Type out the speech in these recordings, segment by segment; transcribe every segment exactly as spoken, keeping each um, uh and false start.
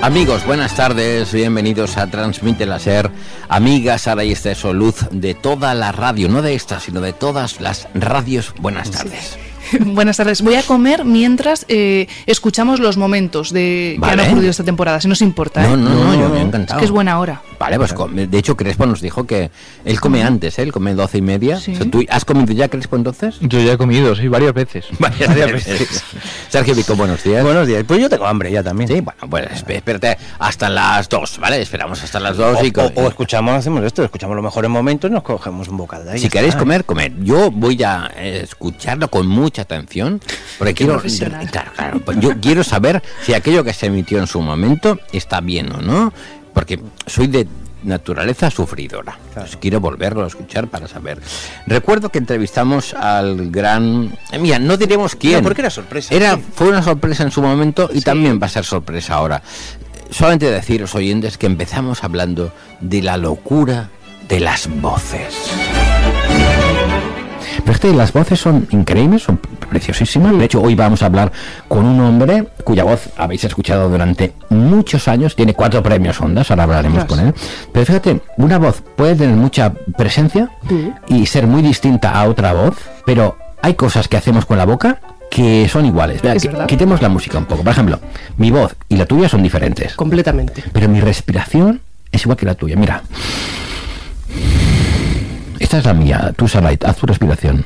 Amigos, buenas tardes, bienvenidos a Transmite la Ser. Amigas, ahora y este eso, luz de toda la radio, no de esta, sino de todas las radios. Buenas tardes. Sí. Buenas tardes. Voy a comer mientras eh, escuchamos los momentos de Vale. que han ocurrido esta temporada, si nos importa. No, ¿eh? no, no, yo me he encantado. Es que es buena hora. Vale, pues de hecho Crespo nos dijo que él come antes, ¿eh? Él come doce y media. Sí. O sea, ¿tú has comido ya, Crespo, entonces? Yo ya he comido, sí, varias veces. Varias veces. Sergio Vico, buenos días. Buenos días. Pues yo tengo hambre ya también. Sí, bueno, pues espérate hasta las dos, ¿vale? Esperamos hasta las dos O, y... Co- o, o escuchamos, hacemos esto, escuchamos los mejores momentos y nos cogemos un bocado de ahí. Si queréis comer, comer. Yo voy a eh, escucharlo con mucha atención, porque Qué quiero, profesional. claro, claro, pues yo quiero saber si aquello que se emitió en su momento está bien o no, porque soy de naturaleza sufridora. Claro. Pues quiero volverlo a escuchar para saber. Recuerdo que entrevistamos al gran... eh, mira, no diremos quién. No, porque era sorpresa. Era, Sí. fue una sorpresa en su momento y Sí. también va a ser sorpresa ahora. Solamente deciros, oyentes, que empezamos hablando de la locura de las voces. Pero es que las voces son increíbles, son preciosísimas. De hecho, hoy vamos a hablar con un hombre cuya voz habéis escuchado durante muchos años. Tiene cuatro premios Ondas, ahora hablaremos Ostras. con él. Pero fíjate, una voz puede tener mucha presencia y ser muy distinta a otra voz, pero hay cosas que hacemos con la boca que son iguales. Vea, Es qui- verdad. quitemos la música un poco. Por ejemplo, mi voz y la tuya son diferentes, Completamente. pero mi respiración es igual que la tuya. Mira. Esta es la mía. Tú, Sarai, haz tu respiración.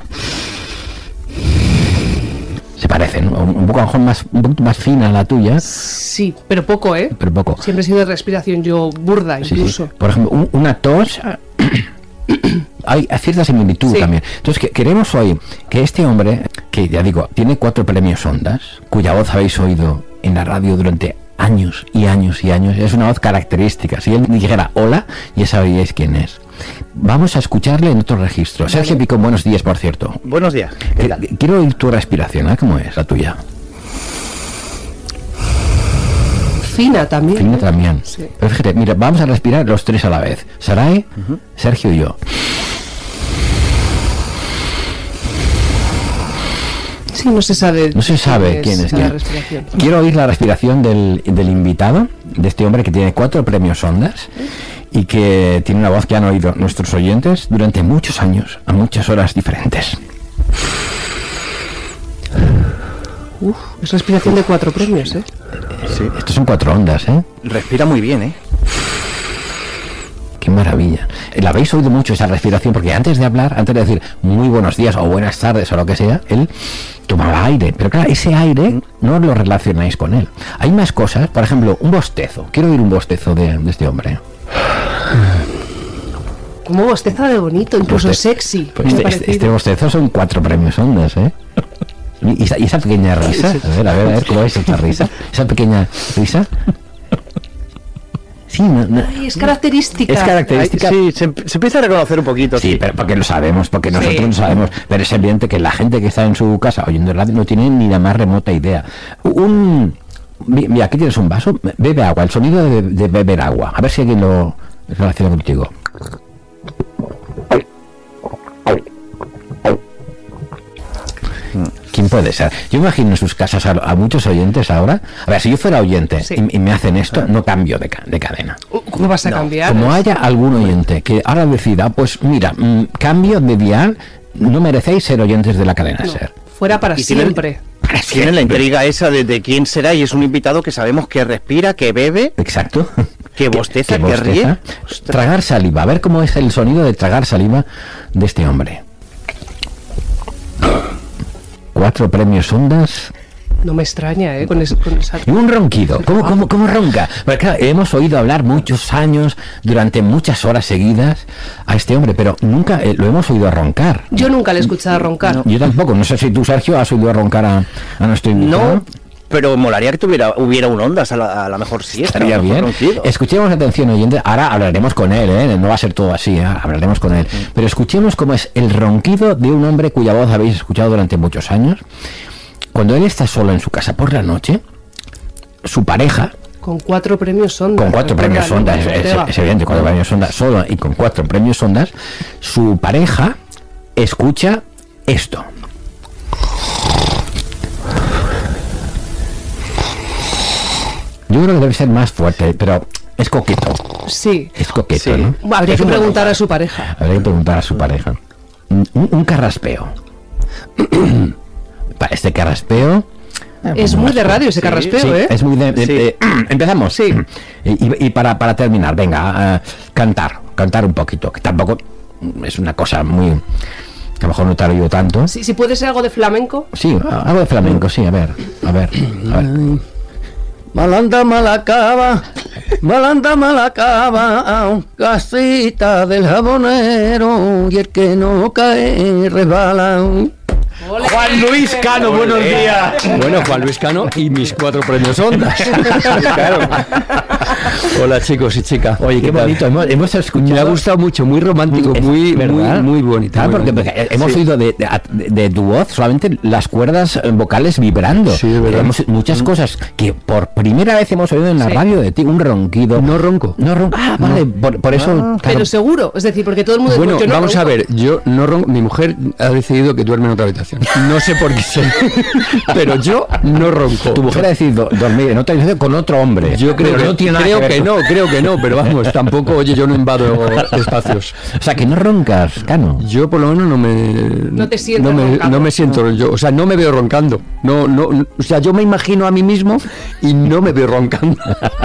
Se parecen, ¿no? Un poco a lo mejor más, un poquito más fina la tuya, Sí, pero poco, ¿eh? pero poco. Siempre he sido de respiración yo burda, Sí, sí. incluso. Por ejemplo, un- una tos... Hay cierta similitud Sí. también. Entonces, que, queremos hoy que este hombre, que ya digo, tiene cuatro premios Ondas, cuya voz habéis oído en la radio durante años y años y años, es una voz característica. Si él dijera hola, ya sabríais quién es. Vamos a escucharle en otro registro. Vale. Sergio Pico, buenos días, por cierto. Buenos días. ¿Qué Eh, tal? Quiero oír tu respiración, ¿eh? ¿Cómo es la tuya? Fina también. Fina ¿eh? también. Sí. Pero fíjate, mira, vamos a respirar los tres a la vez. Sarai, Sergio y yo. Sí, no se sabe. No se sabe quién es la quién. respiración. Quiero oír la respiración del, del invitado, de este hombre que tiene cuatro premios Ondas y que tiene una voz que han oído nuestros oyentes durante muchos años, a muchas horas diferentes. Uf, es respiración de cuatro premios, ¿eh? Sí. Estos son cuatro ondas, ¿eh? Respira muy bien, ¿eh? Qué maravilla. La habéis oído mucho esa respiración, porque antes de hablar, antes de decir muy buenos días o buenas tardes o lo que sea, él tomaba aire. Pero claro, ese aire no lo relacionáis con él. Hay más cosas, por ejemplo, un bostezo. Quiero oír un bostezo de, de este hombre. Como bosteza de bonito, incluso Boste- sexy. Pues me ha este, este, parecido. este bostezo son cuatro premios Ondas, ¿eh? Y esa, y esa pequeña risa, a ver, a ver, a ver cómo es esta risa. Esa pequeña risa. Sí, no, no. Ay, es característica. Es característica. Sí, se, se empieza a reconocer un poquito. Sí, pero porque lo sabemos, porque Sí. nosotros lo sabemos. Pero es evidente que la gente que está en su casa oyendo radio no tiene ni la más remota idea. Un... mi- Mira, aquí tienes un vaso, bebe agua, el sonido de, de beber agua. A ver si alguien lo relaciona contigo. ¿Quién puede ser? Yo imagino en sus casas a, a muchos oyentes ahora. A ver, si yo fuera oyente Sí. y, y me hacen esto, no cambio de, ca- de cadena. Uh, ¿Cómo vas a No, cambiar? Como haya algún oyente que ahora decida, pues mira, mm, cambio de dial, no merecéis ser oyentes de la cadena No, SER. fuera para Y tienen- siempre. Tienen la intriga esa de, de quién será y es un invitado que sabemos que respira, que bebe, Exacto. que bosteza, que, bosteza. ríe. Tragar saliva. A ver cómo es el sonido de tragar saliva de este hombre. Cuatro premios Ondas No me extraña, ¿eh? Con, es- con esa... y un ronquido. ¿Cómo, cómo, cómo ronca? Porque claro, hemos oído hablar muchos años, durante muchas horas seguidas, a este hombre, pero nunca eh, lo hemos oído roncar. Yo nunca le he escuchado roncar. Yo tampoco. No sé si tú, Sergio, has oído roncar a, a nuestro invitado. No, pero molaría que tuviera, hubiera un Ondas a la, a la mejor siesta. Estaría a lo mejor bien. ronquido. Escuchemos, atención, oyente. Ahora hablaremos con él, ¿eh? No va a ser todo así, ¿eh? Hablaremos con él. Pero escuchemos cómo es el ronquido de un hombre cuya voz habéis escuchado durante muchos años. Cuando él está solo en su casa por la noche, su pareja, Con cuatro premios Ondas. con cuatro premios Recuérdalo, Ondas, es, Ortega. es evidente, cuatro premios Ondas solo y con cuatro premios Ondas, su pareja escucha esto. Yo creo que debe ser más fuerte, pero es coqueto. Sí. Es coqueto, Sí. ¿no? Bueno, habría Es que un preguntar buen- a su pareja. Habría que preguntar a su pareja. Un, un carraspeo. Pa- este carraspeo... Es muy de radio ese carraspeo, Sí, ¿eh? es muy de... de- Sí. de- empezamos. Sí. Y, y para, para terminar, venga, eh, cantar. Cantar un poquito, que tampoco es una cosa muy... que a lo mejor no te ha oído tanto. Si, si puede ser algo de flamenco. Sí, algo de flamenco, sí, a ver, a ver, a ver. Malanda malacaba, malanda malacaba, casita del jabonero, y el que no cae resbala. Juan Luis Cano, buenos días. Bueno, Juan Luis Cano y mis cuatro premios Ondas. Claro. Hola chicos y chicas. Oye, qué tal? bonito, hemos, hemos escuchado... Me ha gustado mucho, muy romántico, Es muy, muy, verdad. muy bonito. Claro, muy porque, bonito. porque hemos Sí. oído de, de, de tu voz solamente las cuerdas vocales vibrando. Sí, es verdad. Hemos- muchas cosas que por primera vez hemos oído en la Sí. radio de ti, un ronquido. No ronco. No ronco. Ah, vale, por, por eso... claro. Pero seguro, es decir, porque todo el mundo Bueno, yo no vamos a ronco. ver, yo no ronco, mi mujer ha decidido que duerme en otra habitación. No sé por qué sé, pero yo no ronco. Tu mujer ha decidido dormir en otra habitación con otro hombre. Yo creo Pero que, no tiene nada creo que ver que con- no, creo que no, pero vamos, tampoco, oye, yo no invado espacios. O sea, que no roncas, Cano. Yo por lo menos no me No te sientes no me, roncando. no me siento yo, o sea, no me veo roncando. No, no, no, o sea, yo me imagino a mí mismo y no me veo roncando.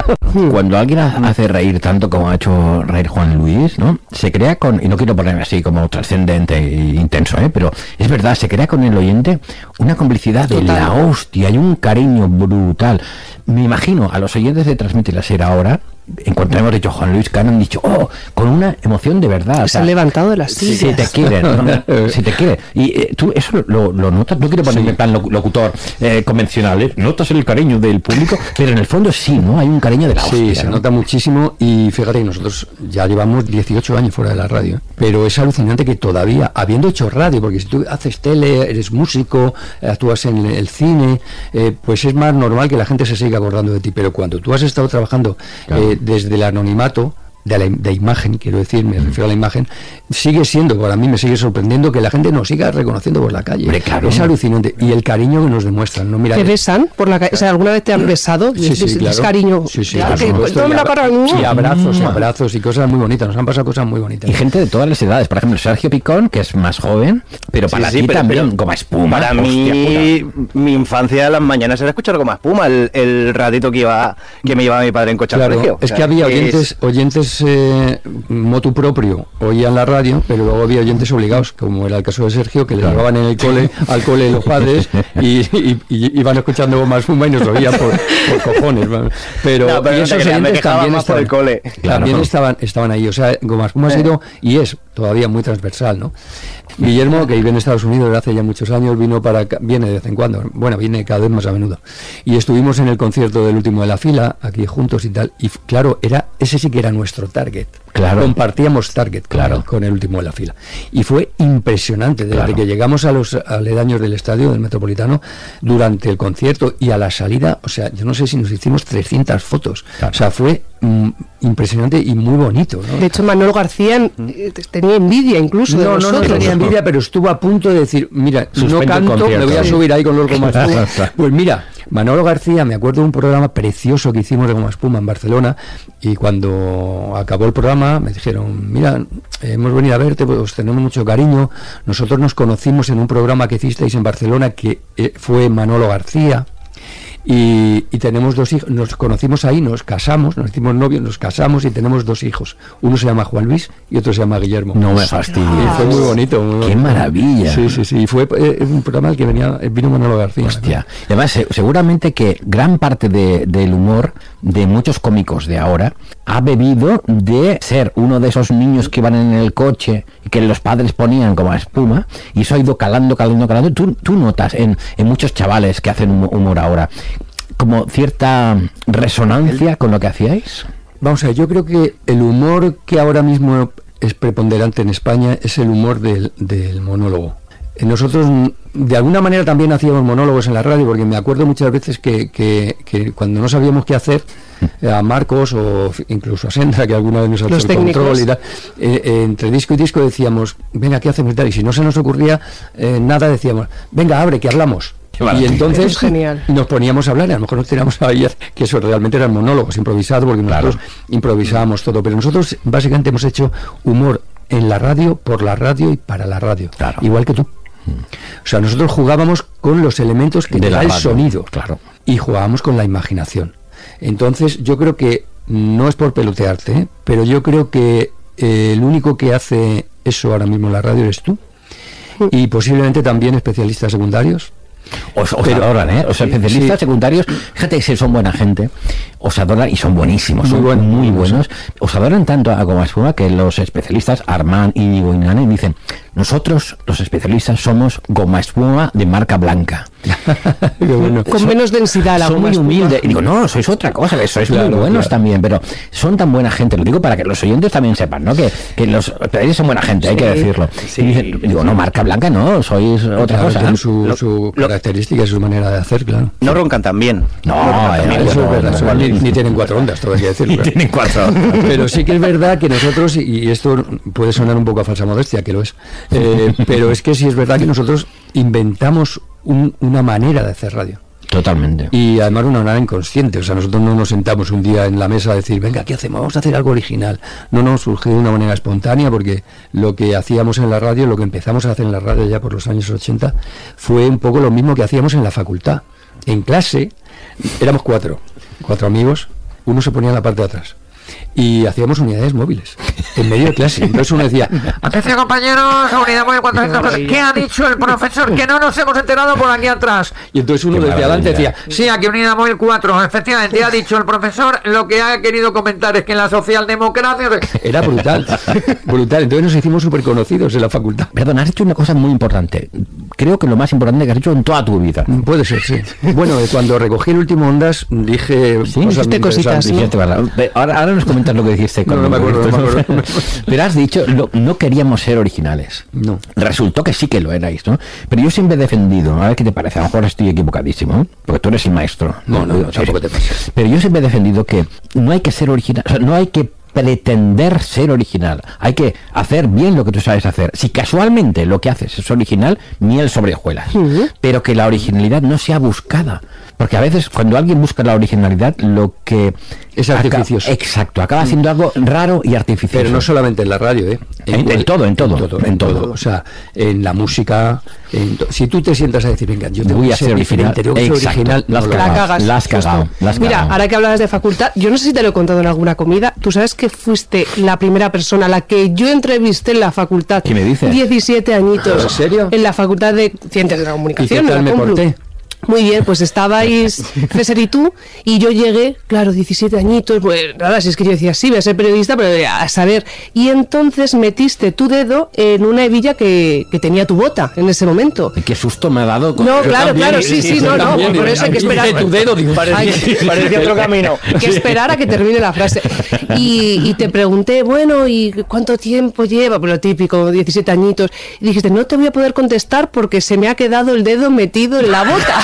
Cuando alguien ha- hace reír tanto como ha hecho reír Juan Luis, ¿no? Se crea con, y no quiero ponerme así como trascendente e intenso, ¿eh? Pero es verdad, se crea con el oyente una complicidad de la hostia y un cariño brutal. Me imagino a los oyentes de Transmite la Ser ahora, en cuanto hemos dicho Juan Luis Cano, han dicho, oh, con una emoción de verdad. Se han levantado de las sillas. Si te quieren, ¿no? Si te quiere. Y eh, tú eso lo, lo notas, no quiero ponerme en plan loc- locutor eh, convencional, ¿eh? Notas el cariño del público, pero en el fondo sí, ¿no? Hay un cariño de la hostia. Sí, se ¿no? nota muchísimo y fíjate que nosotros ya llevamos dieciocho años fuera de la radio, ¿eh? Pero es alucinante que todavía, habiendo hecho radio, porque si tú haces tele, eres músico, actúas en el cine, eh, pues es más normal que la gente se siga acordando de ti, pero cuando tú has estado trabajando Claro. eh, desde el anonimato, de la de imagen, quiero decir, me refiero a la imagen, sigue siendo, para mí me sigue sorprendiendo que la gente nos siga reconociendo por la calle. Hombre, claro. Es alucinante. Y el cariño que nos demuestran, ¿no? Mira, ¿Te besan por la calle? O sea, ¿alguna vez te han besado? Sí, sí, ¿Es, es claro. cariño? Sí, sí, Ya, por que- supuesto, tome y la abra- cara. y abrazos, y Mua. abrazos y cosas muy bonitas. Nos han pasado cosas muy bonitas. Y gente de todas las edades, por ejemplo, Sergio Picón, que es más joven, pero para Sí, ti sí, pero- también, pero como espuma. Para hostia mí, puta. mi infancia a las mañanas era escuchar como espuma, el, el ratito que iba que me llevaba mi padre en coche al Claro, colegio. es O que sea, había es- oyentes, oyentes eh, motu propio, oían la radio, pero luego había oyentes obligados, como era el caso de Sergio, que le llevaban en el cole, al cole los padres y, y- y iban escuchando más fuma y nos oían por, por cojones. ¿vale? Pero, No, pero y no te esos creas, me oyentes quejaba también más por estaban, el cole. Claro. también estaban, estaban ahí. O sea, Goma Espuma ha sido y es todavía muy transversal, ¿no? Guillermo, que vive en Estados Unidos desde hace ya muchos años, vino para acá, viene de vez en cuando, bueno, viene cada vez más a menudo. Y estuvimos en el concierto del último de la fila, aquí juntos y tal, y f- claro, era ese sí que era nuestro target. Claro. Compartíamos target con, Claro. el, con el último de la fila. Y fue impresionante, desde Claro. que llegamos a los aledaños del estadio, del Metropolitano, durante el concierto y a la salida, o sea, yo no sé si nos hicimos trescientas fotos. Claro. O sea, fue mm, impresionante y muy bonito, ¿no? De hecho, Manolo García eh, tenía envidia incluso de No, no, no vosotros. tenía envidia, pero estuvo a punto de decir, mira, Suspendo no el canto, me concierto. voy a Sí. subir ahí con los Goma Espuma. Claro. Pues mira, Manolo García, me acuerdo de un programa precioso que hicimos de Goma Espuma en Barcelona, y cuando acabó el programa me dijeron, mira, hemos venido a verte, pues os tenemos mucho cariño, nosotros nos conocimos en un programa que hicisteis en Barcelona que eh, fue Manolo García. Y, y tenemos dos hijos, nos conocimos ahí, nos casamos, nos hicimos novios, nos casamos y tenemos dos hijos. Uno se llama Juan Luis y otro se llama Guillermo. No me fastidies. Y fue muy bonito. Muy ¡Qué bonito. maravilla! Sí, sí, sí. Y fue eh, un programa al que venía, eh, vino Manolo García. Hostia. Y además, se- seguramente que gran parte de- del humor de muchos cómicos de ahora ha bebido de ser uno de esos niños que iban en el coche y que los padres ponían como espuma, y eso ha ido calando, calando, calando. Tú, tú notas en, en muchos chavales que hacen humo- humor ahora como cierta resonancia con lo que hacíais. Vamos a ver, yo creo que el humor que ahora mismo es preponderante en España es el humor del, del monólogo. Eh, Nosotros, mm, de alguna manera, también hacíamos monólogos en la radio, porque me acuerdo muchas veces que, que, que cuando no sabíamos qué hacer, eh, a Marcos o f- incluso a Sendra, que alguna vez nos ha Los hecho el técnicos. control y tal, eh, eh, entre disco y disco decíamos, venga, ¿qué hacemos y tal? Y si no se nos ocurría eh, nada, decíamos, venga, abre, que hablamos. Qué maravilla. Y entonces Eso es genial. nos poníamos a hablar, y a lo mejor nos tiramos a ir, que eso realmente eran monólogos improvisados, porque nosotros Claro. improvisábamos todo, pero nosotros básicamente hemos hecho humor en la radio, por la radio y para la radio, Claro. igual que tú. O sea, nosotros jugábamos con los elementos que De te la da el radio, sonido, claro. y jugábamos con la imaginación. Entonces, yo creo que, no es por pelotearte, ¿eh? pero yo creo que eh, el único que hace eso ahora mismo en la radio eres tú, y posiblemente también especialistas secundarios. Os, os Pero- adoran, ¿eh? Los sí, especialistas sí. secundarios, fíjate que son buena gente, os adoran y son buenísimos, Muy son buenos, muy muy buenos. Os adoran tanto a Goma Espuma que los especialistas, Armán, Íñigo y Nane, dicen, nosotros, los especialistas, somos Goma Espuma de marca blanca. Qué bueno. Con menos densidad la Son goma muy espuma. humildes. Y digo, no, sois otra cosa, que sois muy Claro, buenos claro. también, pero son tan buena gente. Lo digo para que los oyentes también sepan, ¿no? Que, que los especialistas son buena gente, hay que decirlo. Sí. Y dicen, digo, no, marca blanca no, sois otra Claro, cosa. tienen su, Lo- su lo- característica y su manera de hacer, claro. No roncan tan bien. No, roncan tan eh, bien. Eso no, es verdad, no, eso no, ni, no. ni tienen cuatro ondas, todo hay que decirlo. claro. Tienen cuatro. Pero sí que es verdad que nosotros, y esto puede sonar un poco a falsa modestia, que lo es, eh, pero es que sí es verdad que nosotros inventamos un- una manera de hacer radio. Totalmente. Y además una manera inconsciente, o sea, nosotros no nos sentamos un día en la mesa a decir, venga, ¿qué hacemos? Vamos a hacer algo original. No nos surgió de una manera espontánea, porque lo que hacíamos en la radio, lo que empezamos a hacer en la radio ya por los años ochenta, fue un poco lo mismo que hacíamos en la facultad. En clase éramos cuatro, cuatro amigos, uno se ponía en la parte de atrás. Y hacíamos unidades móviles, en medio de clase. Entonces uno decía, Atención compañeros, unidad móvil cuatrocientos. ¿Qué ha dicho el profesor? Que no nos hemos enterado por aquí atrás. y entonces uno Qué desde adelante maravilla. decía, Sí, aquí unidad móvil cuatro. Efectivamente, ha dicho el profesor. Lo que ha querido comentar es que en la socialdemocracia... era brutal, brutal. Entonces nos hicimos súper conocidos en la facultad. Perdón, has hecho una cosa muy importante. Creo que lo más importante que has hecho en toda tu vida. Puede ser, sí. Bueno, eh, cuando recogí el último Ondas, dije Sí, cosas dijiste muy cositas, interesantes. ¿no? Dijiste, ¿verdad? Ve, Ahora, ahora nos comentas lo que dijiste. No, no me acuerdo, no me acuerdo. Pero has dicho, lo- no queríamos ser originales. No. Resultó que sí que lo erais, ¿no? Pero yo siempre he defendido, a ver qué te parece, a lo mejor estoy equivocadísimo, ¿eh? Porque tú eres el maestro. No, no, no, Sí, tampoco sí. te pases. Pero yo siempre he defendido que no hay que ser original, o sea, no hay que pretender ser original, hay que hacer bien lo que tú sabes hacer. Si casualmente lo que haces es original, miel sobre hojuelas, pero que la originalidad no sea buscada, porque a veces cuando alguien busca la originalidad, lo que Es aca- artificioso. exacto, acaba haciendo algo raro y artificioso. Pero no solamente en la radio, ¿eh? En- en todo, en todo, en en todo. todo. O sea, en la música. en to- si tú te sientas a decir, venga, yo tengo Voy que a ser diferente, original. tengo que ser Exacto. original, La has no lo cagado, La hagas. cagas. la has cagado, justo. la has Mira, cagado. ahora que hablabas de facultad, yo no sé si te lo he contado en alguna comida. Tú sabes que fuiste la primera persona a la que yo entrevisté en la facultad. ¿Qué me dices? diecisiete añitos. ¿En serio? En la facultad de Ciencias de la ¿Y Comunicación. qué tal en la me Complu. porté? Muy bien, pues estabais César y tú, y yo llegué, claro, diecisiete añitos, pues nada, si es que yo decía, sí, voy a ser periodista, pero a saber. Y entonces metiste tu dedo en una hebilla que, que tenía tu bota en ese momento. Y qué susto me ha dado. con- No, Yo claro, también, claro, sí, sí, no, no, también, por eso hay que dice esperar. tu dedo, digo, Ay, Parecía otro camino. que esperar a que termine la frase. Y, y te pregunté, bueno, ¿y cuánto tiempo lleva? Pues lo típico, diecisiete añitos. Y dijiste, no te voy a poder contestar porque se me ha quedado el dedo metido en la bota.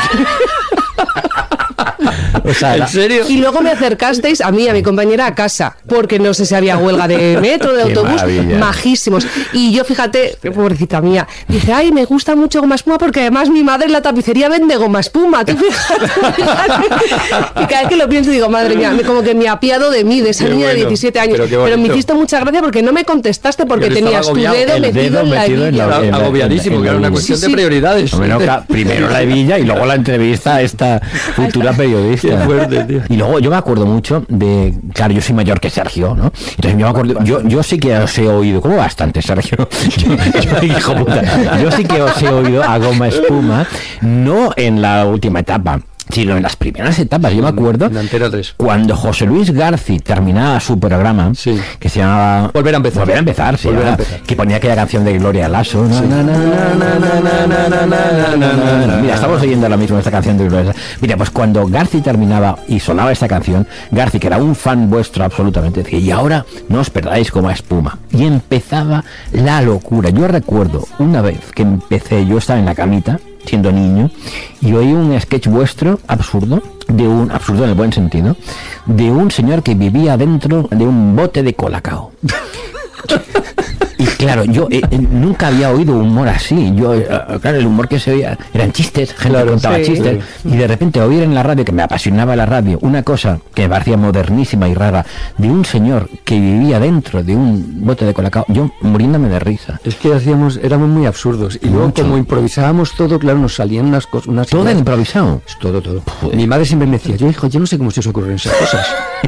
O sea, ¿En la- serio? Y luego me acercasteis a mí, a mi compañera, a casa, porque no sé si había huelga de metro, de Qué autobús, maravilla. majísimos. Y yo, fíjate, pobrecita mía, dije, ay, me gusta mucho goma espuma porque además mi madre en la tapicería vende goma espuma. Tú fíjate, fíjate. Y cada vez que lo pienso digo, madre mía, como que me apiado de mí, de esa Qué niña de bueno, diecisiete años. pero Pero, qué bonito. me hiciste mucha gracia porque no me contestaste porque Pero estaba tenías tu agobiado, dedo el metido dedo en la metido en la- hebilla. en la- Agobiadísimo, en que era una la- cuestión Sí, de sí. prioridades. Hombre, no, ca- primero la hebilla y luego la entrevista a esta futura periodista. Qué fuerte, tío. Y luego yo me acuerdo mucho de, claro, yo soy mayor que Sergio, ¿no? Entonces yo me acuerdo, yo, yo sí que os he oído, como bastante, Sergio, yo, yo, hijo puta, yo sí que os he oído a Goma Espuma, no en la última etapa, sino en las primeras etapas. Yo me acuerdo En Antena tres. cuando José Luis Garci terminaba su programa, Sí. que se llamaba Volver a empezar. Volver a empezar, sí, Volver a ¿verdad? empezar. Que ponía aquella canción de Gloria Lasso. Na, na, na, na, na, na, na, na, na, na, na, na. Mira, estamos oyendo ahora mismo esta canción de Gloria Lasso. Mira, pues cuando Garci terminaba y sonaba esta canción, Garci, que era un fan vuestro absolutamente, decía, y ahora no os perdáis Goma Espuma. Y empezaba la locura. Yo recuerdo una vez que empecé, yo estaba en la camita, siendo niño, y oí un sketch vuestro absurdo, de un absurdo en el buen sentido, de un señor que vivía dentro de un bote de colacao. Y Claro, yo eh, eh, nunca había oído humor así. Yo, eh, claro, el humor que se oía eran chistes, gente Claro, contaba sí. chistes, y de repente oír en la radio, que me apasionaba la radio, una cosa que me parecía modernísima y rara, de un señor que vivía dentro de un bote de colacao, yo muriéndome de risa. Es que hacíamos, éramos muy absurdos. Y luego, Mucho. como improvisábamos todo, claro, nos salían unas cosas. Unas Todo ideas. improvisado. Todo, todo. Mi madre siempre me decía, yo, hijo, yo no sé cómo se os ocurren esas cosas.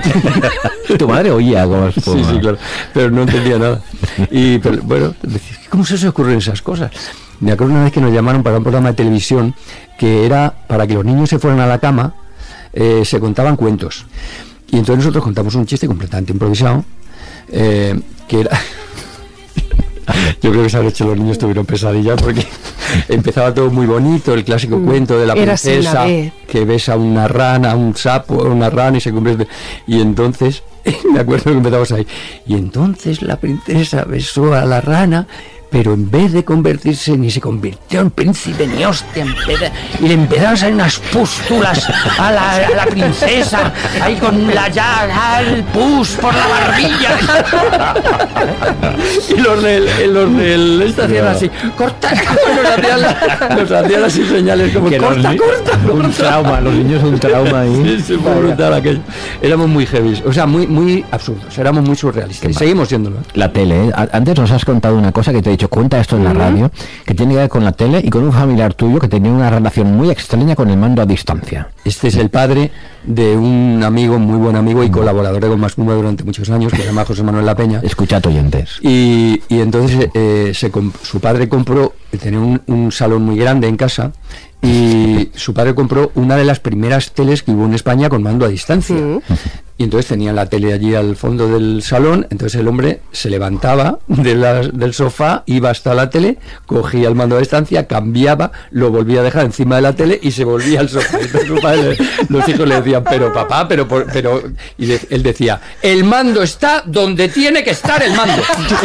Tu madre oía como Sí, sí, claro. Pero no entendía nada. Y, pero, bueno, decía, ¿cómo se os ocurren esas cosas? Me acuerdo una vez que nos llamaron para un programa de televisión que era para que los niños se fueran a la cama, eh, se contaban cuentos. Y entonces nosotros contamos un chiste completamente improvisado, eh, que era... Yo creo que se han hecho los niños tuvieron pesadillas porque empezaba todo muy bonito, el clásico Mm. cuento de la Érase una princesa vez. que besa a una rana, a un sapo, a una rana y se convierte. Y entonces, me acuerdo que empezamos ahí. Y entonces la princesa besó a la rana, pero en vez de convertirse, ni se convirtió en príncipe ni hostia, empeza- y le empezaron a salir unas pústulas a la, a la princesa, ahí con la llaga, el pus por la barbilla. Y los del, los del esta hacían así, corta, nos hacían, la- nos hacían así señales como, Que los corta, ni- corta, un corta. trauma, los niños un trauma ahí. Sí, sí, fue brutal aquello. Éramos muy heavy, o sea, muy, muy absurdos, éramos muy surrealistas. Y seguimos siéndolo. La tele, ¿eh? A- antes nos has contado una cosa que te he dicho, cuenta esto en la radio, que tiene que ver con la tele y con un familiar tuyo que tenía una relación muy extraña con el mando a distancia. Este es el padre de un amigo, muy buen amigo y colaborador de Goma Espuma durante muchos años, que se llama José Manuel La Peña. Escuchad, oyentes. Y, y entonces eh, se comp- su padre compró, tenía un, un salón muy grande en casa, y su padre compró una de las primeras teles que hubo en España con mando a distancia. Y entonces tenían la tele allí al fondo del salón, entonces el hombre se levantaba de la- del sofá, iba hasta la tele, cogía el mando a distancia, cambiaba, lo volvía a dejar encima de la tele y se volvía al sofá. Entonces su padre- los hijos le decían, pero papá, pero, por- pero... Y de- él decía, el mando está donde tiene que estar el mando.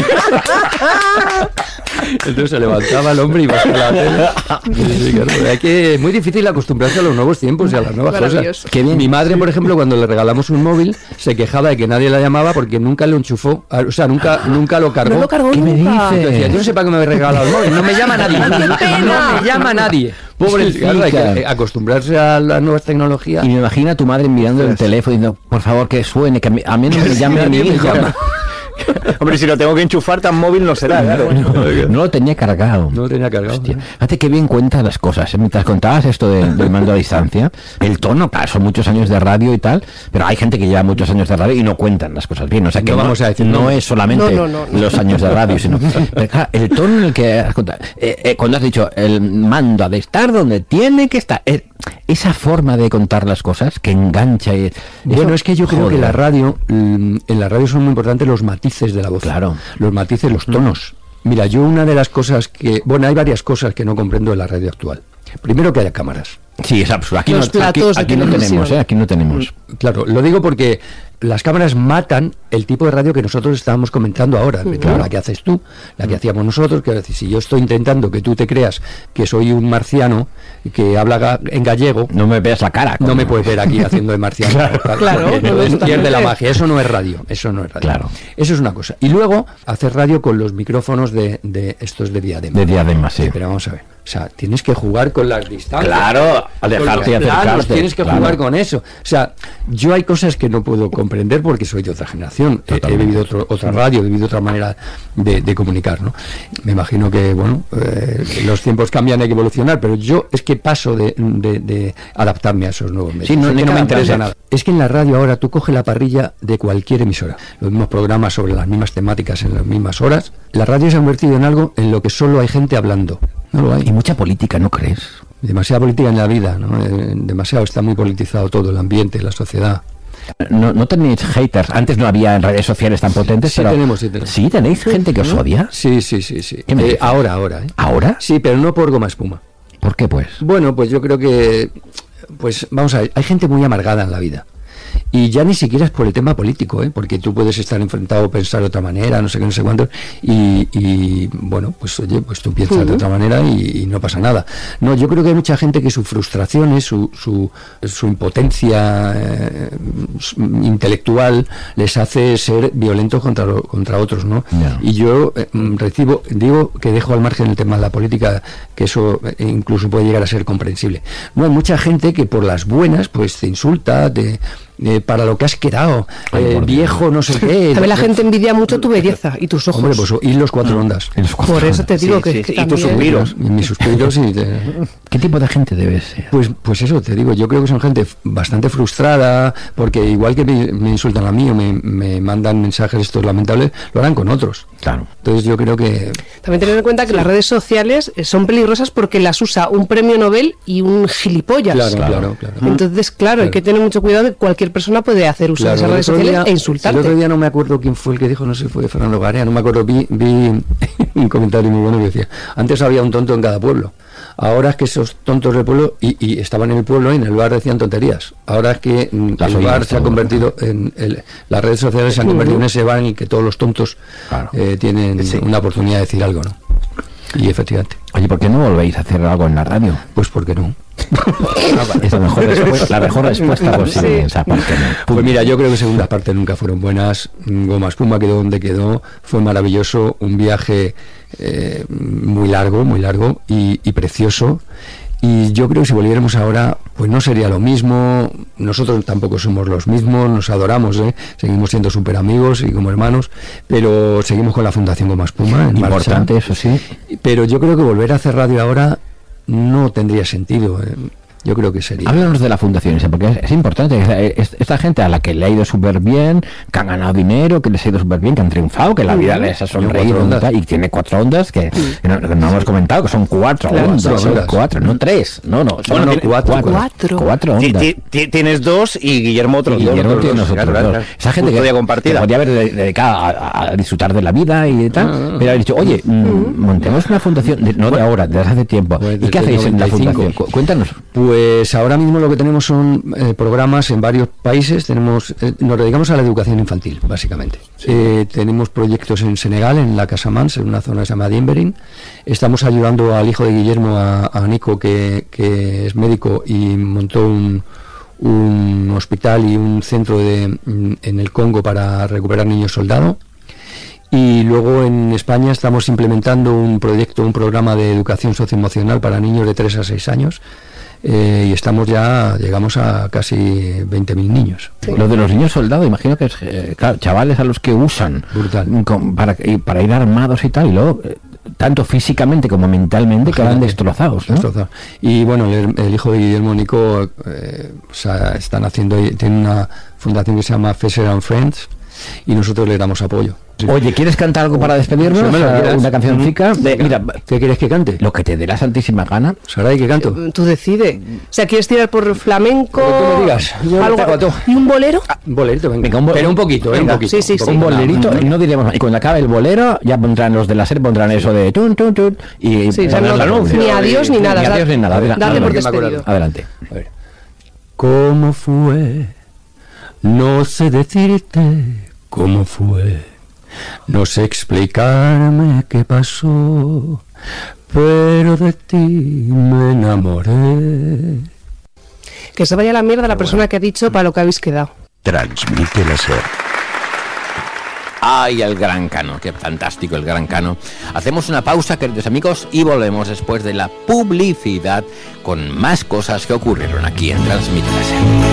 Entonces se levantaba el hombre y iba hasta la tele. Sí, sí, claro, hay que, es muy difícil acostumbrarse a los nuevos tiempos y a las nuevas Maravilloso. cosas. Qué bien. Mi madre, por ejemplo, cuando le regalamos un móvil, se quejaba de que nadie la llamaba porque nunca lo enchufó, o sea, nunca, nunca lo cargó. No lo cargó ¿Qué me nunca. dices? Yo decía, yo no sé para qué me habéis regalado el móvil, no me llama nadie, no me llama nadie. Pobrecita. Claro, hay que eh, acostumbrarse a las nuevas tecnologías. Y me imagino a tu madre mirando el teléfono y diciendo, por favor, que suene, que a mí, a mí no me llame mi Nadie me hijo. llama. Hombre, si lo tengo que enchufar, tan móvil no será, claro. No lo tenía cargado. No lo tenía cargado. Hostia, fíjate qué bien cuentas las cosas, ¿eh? Mientras contabas esto de- del mando a distancia, el tono, claro, son muchos años de radio y tal, pero hay gente que lleva muchos años de radio y no cuentan las cosas bien, o sea que No no, vamos a decir no nombres. es solamente No, no, no, no. los años de radio, sino pero, claro, el tono en el que has contado, eh, eh, cuando has dicho el mando ha de estar donde tiene que estar, eh, esa forma de contar las cosas que engancha y, Bueno, eso, es que yo creo joder. que la radio, mm, en la radio son muy importantes los matices de la voz. Claro. Los matices, los tonos. Mira, yo una de las cosas que... Bueno, hay varias cosas que no comprendo de la radio actual. Primero, que haya cámaras. Sí, es absurdo. Aquí, Los no, aquí, platos de aquí no televisión. tenemos, ¿eh? Aquí no tenemos. Claro, lo digo porque las cámaras matan el tipo de radio que nosotros estábamos comentando ahora. Claro, la que haces tú, la que hacíamos nosotros, que decir, si yo estoy intentando que tú te creas que soy un marciano que habla ga- en gallego, No me veas la cara. no coño. me puedes ver aquí haciendo de marciano. Claro, porque no, entonces totalmente. pierde la magia. Eso no es radio. Eso no es radio. Claro. Eso es una cosa. Y luego hacer radio con los micrófonos de, de estos de diadema. De diadema, sí. Pero vamos a ver. O sea, tienes que jugar con las distancias. Claro, con alejarte los y planos, acercarte, tienes que claro. jugar con eso. O sea, yo hay cosas que no puedo comprender porque soy de otra generación. He, he Totalmente. vivido otro- otra radio, he vivido otra manera de, de comunicar, ¿no? Me imagino que, bueno, eh, los tiempos cambian, hay que evolucionar, pero yo es que paso de, de- de adaptarme a esos nuevos medios. Sí, no, Es ni que no me cada interesa empresa. nada. Es que en la radio ahora tú coges la parrilla de cualquier emisora, los mismos programas sobre las mismas temáticas en las mismas horas. La radio se ha convertido en algo en lo que solo hay gente hablando. No lo hay. Y mucha política, ¿no crees? Demasiada política en la vida, ¿no? Eh, demasiado, está muy politizado todo, el ambiente, la sociedad. No, no tenéis haters. Antes no había redes sociales tan potentes, Sí pero tenemos, sí tenemos. ¿Sí tenéis gente que os odia? Sí, sí, sí, sí. ¿Qué me Eh, dices? ahora, ahora, ¿eh? ¿Ahora? Sí, pero no por Goma Espuma. ¿Por qué, pues? Bueno, pues yo creo que, pues vamos a ver, hay gente muy amargada en la vida. Y ya ni siquiera es por el tema político, ¿eh? Porque tú puedes estar enfrentado o pensar de otra manera, no sé qué, no sé cuánto, y, y, bueno, pues oye, pues tú piensas de otra manera y, y no pasa nada. No, yo creo que hay mucha gente que su frustración, es su, su, su impotencia eh, intelectual les hace ser violentos contra lo- contra otros, ¿no? Ya. Y yo eh, mm, recibo, digo que dejo al margen el tema de la política, que eso eh, incluso puede llegar a ser comprensible. No, hay mucha gente que por las buenas pues te insulta, te eh, para lo que has quedado, Ay, eh, por Dios. viejo, no sé qué. También la gente envidia mucho tu belleza y tus ojos. Hombre, pues y los cuatro ondas. En los cuatro- Por eso te digo Sí, que, sí, que sí. Y tus también- suspiros. Y mis suspiros y te- ¿Qué tipo de gente debe ser? Pues, pues eso, te digo, yo creo que son gente f- bastante frustrada, porque igual que me, me insultan a mí o me, me mandan mensajes estos lamentables, lo harán con otros. Claro. Entonces yo creo que... También tener en cuenta que las redes sociales eh, son peligrosas porque las usa un premio Nobel y un gilipollas. Claro, claro, claro. Entonces, claro, hay que tener mucho cuidado que cualquier persona puede hacer uso Claro, de esas el redes otro sociales día- e insultarte. El otro día no me acuerdo quién fue el que dijo, no sé, fue Fernando Garea, no me acuerdo, vi, vi un comentario muy bueno que decía, antes había un tonto en cada pueblo, ahora es que esos tontos del pueblo, y, y estaban en el pueblo y en el bar decían tonterías, ahora es que mm, Las el oímos bar se ha todo. convertido en, el- las redes sociales se han convertido en ese bar en el que todos los tontos Claro. eh, tienen Sí. una oportunidad de decir algo, ¿no? Y efectivamente, Oye, ¿por qué no volvéis a hacer algo en la radio? pues ¿por qué no? Es la mejor respuesta, la mejor respuesta posible. Sí. O sea, ¿por qué no? Pues mira, yo creo que segundas partes nunca fueron buenas. Goma Espuma quedó donde quedó, fue maravilloso, un viaje eh, muy largo, muy largo y, y precioso. Y yo creo que si volviéramos ahora, pues no sería lo mismo. Nosotros tampoco somos los mismos, nos adoramos, ¿eh? Seguimos siendo súper amigos y como hermanos, pero seguimos con la Fundación Goma Espuma en marcha. Importante, eso sí. Pero yo creo que volver a hacer radio ahora no tendría sentido. ¿eh? Yo creo que sería. Háblanos de la fundación esa, porque es, es importante. Es- es- Esta gente a la que le ha ido súper bien, que han ganado dinero, que les ha ido súper bien, que han triunfado, que la vida les ha Tiene sonreído cuatro ondas. y tal, y tiene cuatro ondas que, que no, que no hemos comentado, que son cuatro Claro, ondas, cuatro son ondas. cuatro, no tres, no, no, son Bueno, tiene- cuatro. Cuatro. cuatro Ti- ondas. ti- ti- Tienes dos y Guillermo otros Y dos. Guillermo otros tiene dos, nosotros claro, dos. claro. Esa gente que, Custodia que compartida. podría haber de- dedicado a, a disfrutar de la vida y tal, pero ha dicho, oye, mm, montemos una fundación, de- no de ahora, desde hace tiempo. Pues ¿Y qué desde hacéis en la noventa y cinco. fundación? Cu- Cuéntanos. Pues ahora mismo lo que tenemos son eh, programas en varios países. Tenemos, eh, nos dedicamos a la educación infantil, básicamente. Eh, tenemos proyectos en Senegal, en la Casa Mans, en una zona que se llama Diemberin. Estamos ayudando al hijo de Guillermo, a, a Nico, que, que es médico y montó un, un hospital y un centro de, mm, en el Congo para recuperar niños soldado. Y luego en España estamos implementando un proyecto, un programa de educación socioemocional para niños de tres a seis años. Eh, y estamos ya, llegamos a casi veinte mil niños. Lo de los niños soldados, imagino que es, eh, claro, chavales a los que usan Brutal. con- para, y para ir armados y tal, y luego, eh, tanto físicamente como mentalmente, que van Imagínate, destrozados, ¿no? destrozados. Y bueno, el, el hijo de Guillermo, Nico, eh, o sea, están haciendo, tiene una fundación que se llama Fesser and Friends y nosotros le damos apoyo. Oye, ¿quieres cantar algo para despedirnos? Sí, me lo O sea, quieras. una cancioncica. De- mira, ¿Qué quieres que cante? lo que te dé la santísima gana. Saray, ¿qué canto? Tú decide. O sea, ¿quieres tirar por flamenco? Lo que tú me digas. Yo Algo- te hago todo. ¿Y un bolero? Un bolerito, venga. Venga, un bo- Pero un poquito, ¿eh? venga, un poquito. sí, sí, sí. Un bolerito, y no diremos más. Y cuando acabe el bolero, ya pondrán los de la SER, pondrán eso de tun, tun, tun, y Sí, o sea, pondrán no- el anuncio. ni adiós ni nada. Ni adiós ni nada. Venga, Dale por adelante. despedido. Adelante. A ver. ¿Cómo fue? No sé decirte cómo fue. No sé explicarme qué pasó, pero de ti me enamoré. Que se vaya a la mierda la persona que ha dicho para lo que habéis quedado. Transmite la SER. Ay, el Gran Cano, qué fantástico el Gran Cano. Hacemos una pausa, queridos amigos, y volvemos después de la publicidad con más cosas que ocurrieron aquí en Transmite la SER.